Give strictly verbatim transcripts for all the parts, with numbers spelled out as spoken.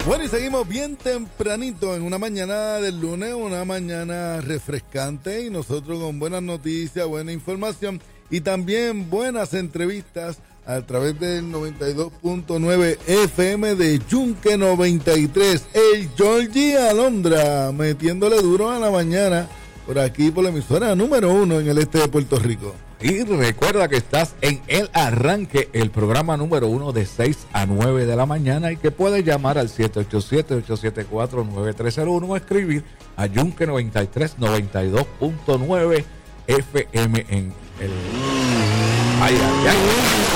Bueno, y seguimos bien tempranito en una mañana del lunes, una mañana refrescante, y nosotros con buenas noticias, buena información y también buenas entrevistas a través del noventa y dos punto nueve F M de Yunque noventa y tres. El Georgie Alondra metiéndole duro a la mañana por aquí por la emisora número uno en el este de Puerto Rico. Y recuerda que estás en El Arranque, el programa número uno de seis a nueve de la mañana, y que puedes llamar al siete ocho siete, ocho siete cuatro, nueve tres cero uno o escribir a Yunque noventa y tres, noventa y dos punto nueve F M en el... Ay, ay, ay.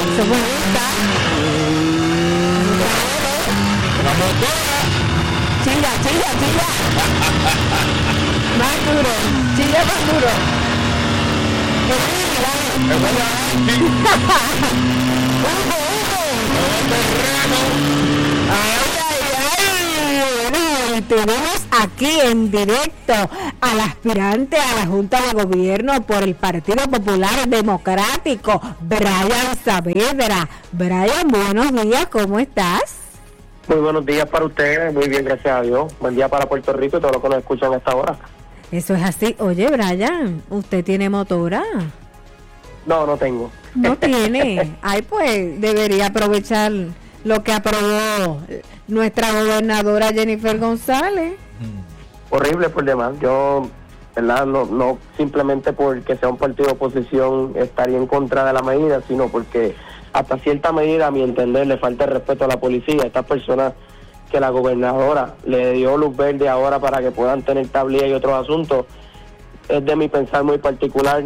La motora. Chilla, chilla, chilla. Más duro, chilla más duro. Es Ay, ay, ay. Tenemos aquí en directo al aspirante a la Junta de Gobierno por el Partido Popular Democrático, Brian Saavedra. Brian, buenos días, ¿cómo estás? Muy buenos días para ustedes, muy bien, gracias a Dios. Buen día para Puerto Rico y todos los que nos escuchan a esta hora. Eso es así. Oye, Brian, ¿usted tiene motora? No, no tengo. No tiene. Ay, pues debería aprovechar lo que aprobó nuestra gobernadora Jennifer González. Horrible por demás. Yo, ¿verdad? No, no simplemente porque sea un partido de oposición estaría en contra de la medida, sino porque hasta cierta medida, a mi entender, le falta el respeto a la policía. Estas personas que la gobernadora le dio luz verde ahora para que puedan tener tablilla y otros asuntos, es de mi pensar muy particular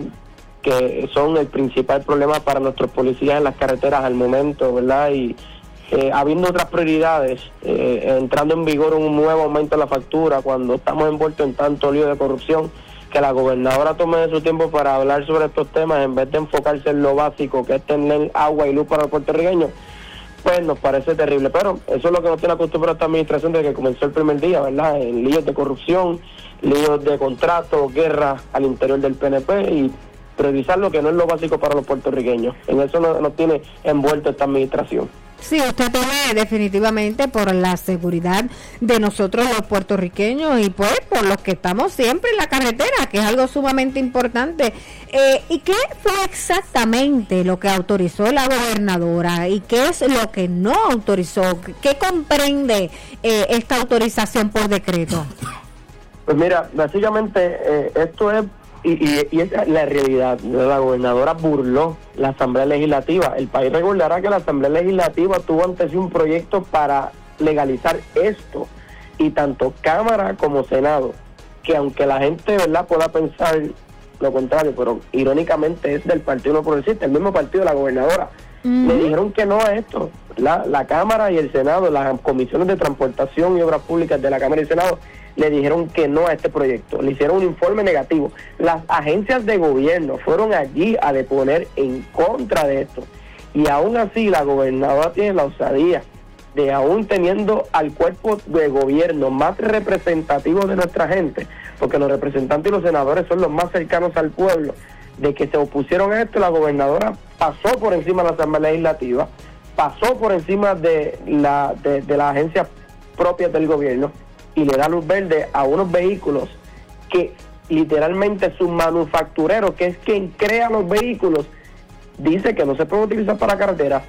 que son el principal problema para nuestros policías en las carreteras al momento, ¿verdad? Y eh, habiendo otras prioridades, eh, entrando en vigor un nuevo aumento en la factura, cuando estamos envueltos en tanto lío de corrupción, que la gobernadora tome de su tiempo para hablar sobre estos temas en vez de enfocarse en lo básico, que es tener agua y luz para los puertorriqueños, pues nos parece terrible. Pero eso es lo que nos tiene acostumbrado esta administración desde que comenzó el primer día, ¿verdad? En líos de corrupción, líos de contratos, guerras al interior del P N P y priorizar lo que no es lo básico para los puertorriqueños. En eso nos, nos tiene envuelto esta administración. Sí, usted teme definitivamente por la seguridad de nosotros los puertorriqueños y pues por los que estamos siempre en la carretera, que es algo sumamente importante. Eh, ¿Y qué fue exactamente lo que autorizó la gobernadora y qué es lo que no autorizó? ¿Qué comprende eh, esta autorización por decreto? Pues mira, básicamente eh, esto es Y, y, y esa es la realidad. La gobernadora burló la Asamblea Legislativa. El país recordará que la Asamblea Legislativa tuvo ante sí un proyecto para legalizar esto, y tanto Cámara como Senado, que aunque la gente, ¿verdad?, pueda pensar lo contrario, pero irónicamente es del Partido No Progresista, el mismo partido de la gobernadora, uh-huh. le dijeron que no a esto. La, la Cámara y el Senado, las comisiones de transportación y obras públicas de la Cámara y el Senado, le dijeron que no a este proyecto, le hicieron un informe negativo. Las agencias de gobierno fueron allí a deponer en contra de esto, y aún así la gobernadora tiene la osadía de, aún teniendo al cuerpo de gobierno más representativo de nuestra gente, porque los representantes y los senadores son los más cercanos al pueblo, de que se opusieron a esto. La gobernadora pasó por encima de la Asamblea Legislativa, pasó por encima de la de, de las agencias propias del gobierno, y le da luz verde a unos vehículos que literalmente su manufacturero, que es quien crea los vehículos, dice que no se pueden utilizar para carretera.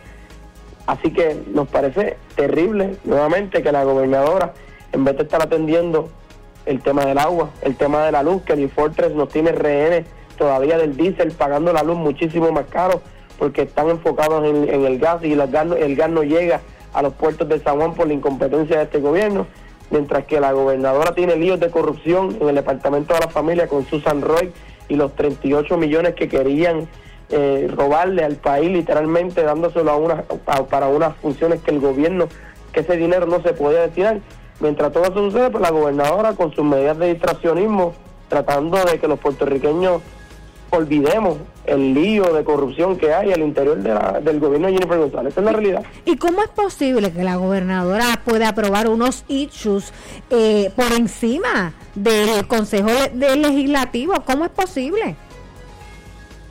Así que nos parece terrible nuevamente que la gobernadora, en vez de estar atendiendo el tema del agua, el tema de la luz, que el Fortress nos tiene rehenes todavía del diésel, pagando la luz muchísimo más caro porque están enfocados en, en el gas, y el gas, el gas no llega a los puertos de San Juan por la incompetencia de este gobierno. Mientras que la gobernadora tiene líos de corrupción en el Departamento de la Familia con Susan Roy y los treinta y ocho millones que querían eh, robarle al país, literalmente dándoselo a una, a, para unas funciones que el gobierno, que ese dinero no se podía destinar. Mientras todo eso sucede, pues la gobernadora con sus medidas de distraccionismo, tratando de que los puertorriqueños olvidemos el lío de corrupción que hay al interior de la, del gobierno de Jennifer González. Esa es la realidad. ¿Y cómo es posible que la gobernadora pueda aprobar unos issues eh, por encima del Consejo de Legislativo? ¿Cómo es posible?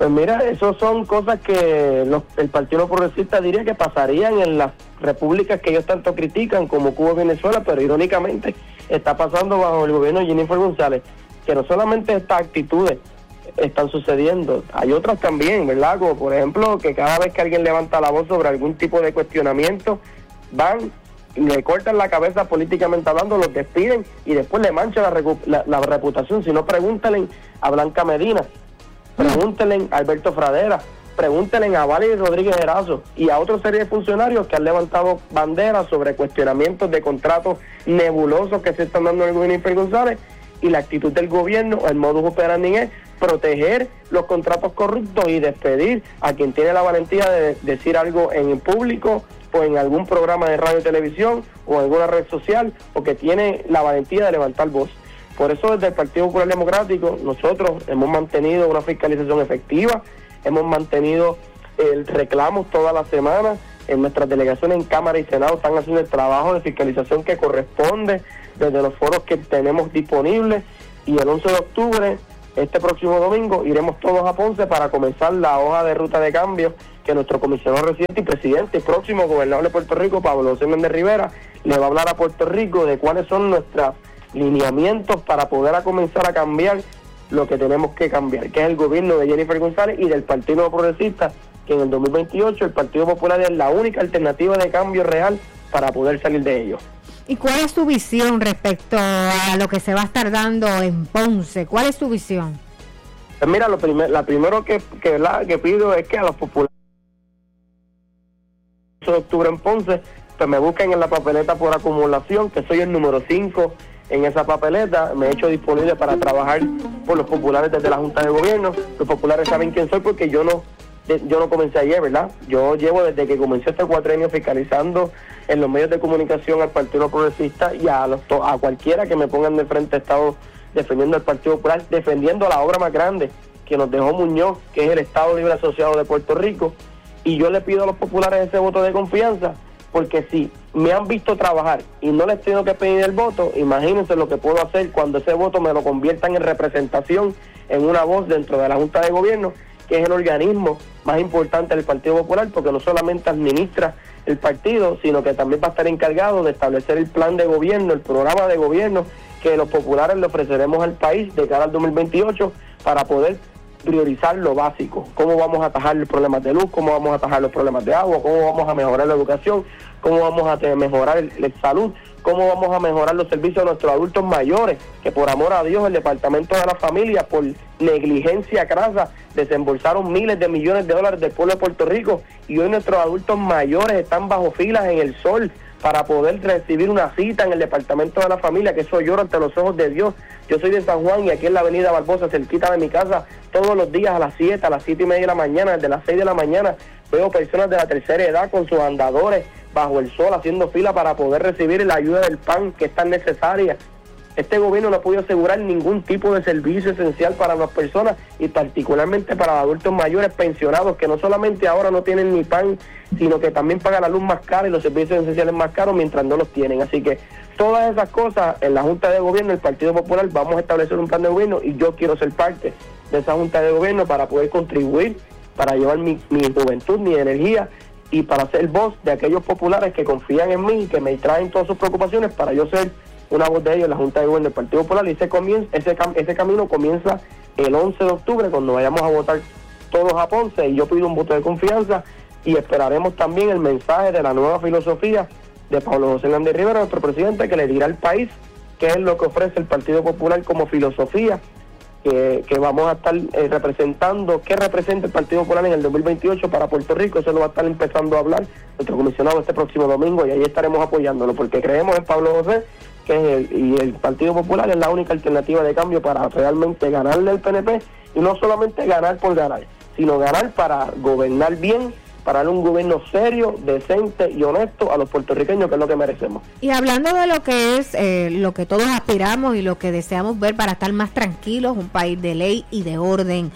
Pues mira, eso son cosas que los, el Partido Progresista diría que pasarían en las repúblicas que ellos tanto critican, como Cuba y Venezuela, pero irónicamente está pasando bajo el gobierno de Jennifer González, que no solamente estas actitudes están sucediendo, hay otras también, ¿verdad? Como por ejemplo, que cada vez que alguien levanta la voz sobre algún tipo de cuestionamiento, van y le cortan la cabeza políticamente hablando, los despiden y después le manchan la, recu- la, la reputación. Si no, pregúntenle a Blanca Medina, pregúntenle a Alberto Fradera, pregúntenle a Valery Rodríguez Erazo y a otra serie de funcionarios que han levantado banderas sobre cuestionamientos de contratos nebulosos que se están dando en el gobierno de Jennifer González, y la actitud del gobierno, el modus operandi es proteger los contratos corruptos y despedir a quien tiene la valentía de decir algo en público o en algún programa de radio y televisión o en alguna red social, o que tiene la valentía de levantar voz. Por eso desde el Partido Popular Democrático nosotros hemos mantenido una fiscalización efectiva, hemos mantenido el reclamos todas las semanas, en nuestras delegaciones en Cámara y Senado están haciendo el trabajo de fiscalización que corresponde desde los foros que tenemos disponibles, y el once de octubre, este próximo domingo, iremos todos a Ponce para comenzar la hoja de ruta de cambio que nuestro comisionado residente y presidente y próximo gobernador de Puerto Rico, Pablo José Méndez Rivera, le va a hablar a Puerto Rico de cuáles son nuestros lineamientos para poder a comenzar a cambiar lo que tenemos que cambiar, que es el gobierno de Jennifer González y del Partido Progresista, que en el dos mil veintiocho el Partido Popular es la única alternativa de cambio real para poder salir de ello. ¿Y cuál es tu visión respecto a lo que se va a estar dando en Ponce? ¿Cuál es tu visión? Pues mira, lo primer, la primero que, que, la, que pido es que a los populares de octubre en Ponce, pues me busquen en la papeleta por acumulación, que soy el número cinco en esa papeleta. Me he hecho disponible para trabajar por los populares desde la Junta de Gobierno. Los populares saben quién soy porque yo no yo no comencé ayer, ¿verdad? Yo llevo desde que comencé este cuatrienio fiscalizando en los medios de comunicación al Partido Progresista y a, los, a cualquiera que me pongan de frente. He estado defendiendo al Partido Popular, defendiendo la obra más grande que nos dejó Muñoz, que es el Estado Libre Asociado de Puerto Rico, y yo le pido a los populares ese voto de confianza, porque si me han visto trabajar y no les tengo que pedir el voto, imagínense lo que puedo hacer cuando ese voto me lo conviertan en representación, en una voz dentro de la Junta de Gobierno, que es el organismo más importante del Partido Popular, porque no solamente administra el partido, sino que también va a estar encargado de establecer el plan de gobierno, el programa de gobierno que los populares le ofreceremos al país de cara al dos mil veintiocho para poder priorizar lo básico, cómo vamos a atajar los problemas de luz, cómo vamos a atajar los problemas de agua, cómo vamos a mejorar la educación, cómo vamos a mejorar el, el salud, cómo vamos a mejorar los servicios a nuestros adultos mayores, que por amor a Dios el Departamento de la Familia, por negligencia crasa, desembolsaron miles de millones de dólares del pueblo de Puerto Rico, y hoy nuestros adultos mayores están bajo filas en el sol para poder recibir una cita en el Departamento de la Familia, que eso llora ante los ojos de Dios. Yo soy de San Juan y aquí en la avenida Barbosa, cerquita de mi casa, todos los días a las siete, a las siete y media de la mañana, desde las seis de la mañana, veo personas de la tercera edad con sus andadores bajo el sol haciendo fila para poder recibir la ayuda del PAN que es tan necesaria. Este gobierno no ha podido asegurar ningún tipo de servicio esencial para las personas y particularmente para los adultos mayores pensionados, que no solamente ahora no tienen ni PAN, sino que también pagan la luz más cara y los servicios esenciales más caros mientras no los tienen. Así que todas esas cosas en la Junta de Gobierno, el Partido Popular, vamos a establecer un plan de gobierno y yo quiero ser parte de esa Junta de Gobierno para poder contribuir, para llevar mi, mi juventud, mi energía y para ser voz de aquellos populares que confían en mí y que me traen todas sus preocupaciones para yo ser una voz de ellos en la Junta de Gobierno del Partido Popular. Y ese, comien- ese, cam- ese camino comienza el once de octubre, cuando vayamos a votar todos a Ponce, y yo pido un voto de confianza y esperaremos también el mensaje de la nueva filosofía de Pablo José Méndez Rivera, nuestro presidente, que le dirá al país qué es lo que ofrece el Partido Popular como filosofía, que, que vamos a estar eh, representando, qué representa el Partido Popular en el dos mil veintiocho para Puerto Rico. Eso lo va a estar empezando a hablar nuestro comisionado este próximo domingo, y ahí estaremos apoyándolo, porque creemos en Pablo José, que es el, y el Partido Popular es la única alternativa de cambio para realmente ganarle al P N P, y no solamente ganar por ganar, sino ganar para gobernar bien, para darle un gobierno serio, decente y honesto a los puertorriqueños, que es lo que merecemos. Y hablando de lo que es eh, lo que todos aspiramos y lo que deseamos ver para estar más tranquilos, un país de ley y de orden,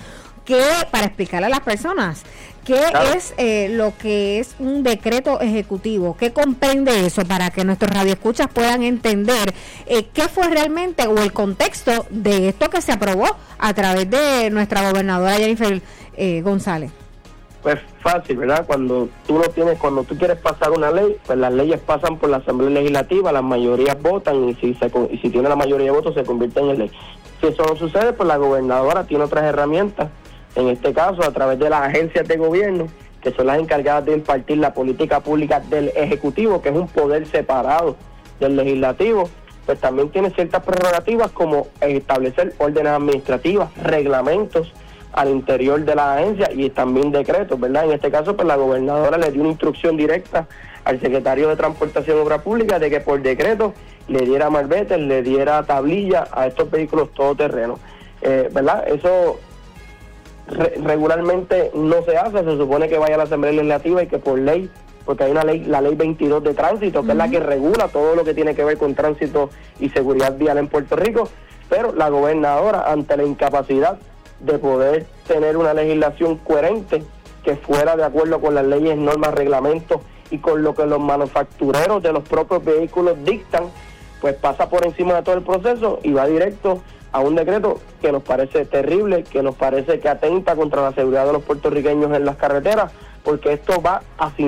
¿qué, para explicarle a las personas, qué Claro. es eh, lo que es un decreto ejecutivo? ¿Qué comprende eso para que nuestros radioescuchas puedan entender eh, qué fue realmente o el contexto de esto que se aprobó a través de nuestra gobernadora Jennifer eh, González? Pues fácil, ¿verdad? Cuando tú no tienes, cuando tú quieres pasar una ley, pues las leyes pasan por la Asamblea Legislativa, las mayorías votan y si se y si tiene la mayoría de votos se convierte en ley. Si eso no sucede, pues la gobernadora tiene otras herramientas, en este caso a través de las agencias de gobierno, que son las encargadas de impartir la política pública del Ejecutivo, que es un poder separado del Legislativo, pues también tiene ciertas prerrogativas como establecer órdenes administrativas, reglamentos al interior de la agencia y también decretos, ¿verdad? En este caso, pues la gobernadora le dio una instrucción directa al secretario de Transportación y Obras Públicas de que por decreto le diera malvete, le diera tablilla a estos vehículos todoterrenos, eh, ¿verdad? Eso re regularmente no se hace, se supone que vaya a la Asamblea Legislativa y que por ley, porque hay una ley, la ley veintidós de tránsito, que uh-huh. es la que regula todo lo que tiene que ver con tránsito y seguridad vial en Puerto Rico, pero la gobernadora, ante la incapacidad de poder tener una legislación coherente que fuera de acuerdo con las leyes, normas, reglamentos y con lo que los manufactureros de los propios vehículos dictan, pues pasa por encima de todo el proceso y va directo a un decreto que nos parece terrible, que nos parece que atenta contra la seguridad de los puertorriqueños en las carreteras, porque esto va a